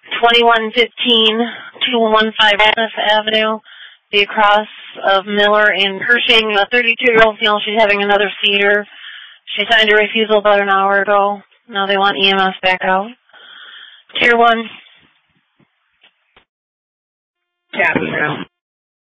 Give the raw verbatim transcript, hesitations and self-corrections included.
twenty-one fifteen, two one five Smith Avenue, the across of Miller and Pershing. A thirty-two-year-old female, she's having another seizure. She signed a refusal about an hour ago. Now they want E M S back out. Tier one. Copy, now.